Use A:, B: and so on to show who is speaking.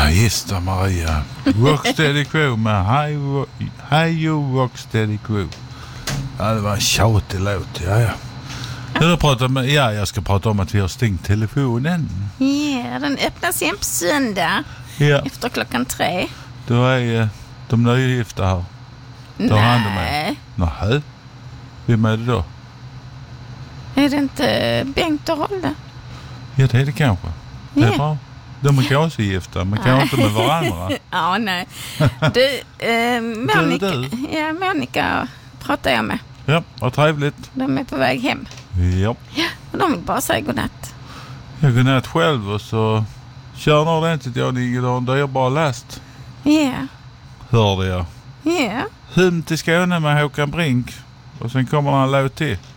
A: Ja, just det, Maria. Rocksteady Crew med Hi You Rocksteady Crew. Ja, det var en tjatig låt. Ja. Jag ska prata om att vi har stängt telefonen.
B: Ja, den öppnas igen på söndag.
A: Ja.
B: Efter 3:00.
A: Då är de nöjgifta här. Ta hand om mig. Nej. Vem är det då?
B: Är det inte Bengt och Rolle?
A: Ja, det är det kanske. Det är bra. De är kanske gifta, men kanske inte med varandra.
B: Ja, nej. Du, Monica.
A: Du.
B: Ja, Monica pratar jag med.
A: Ja, vad trevligt.
B: De är på väg hem.
A: Ja.
B: Och de vill bara säga godnatt.
A: Jag går ner själv och så kör något ordentligt. Jag ligger en dyrbar last.
B: Ja.
A: Hörde jag.
B: Ja.
A: Hem till Skåne med Håkan Brink. Och sen kommer han en låt till.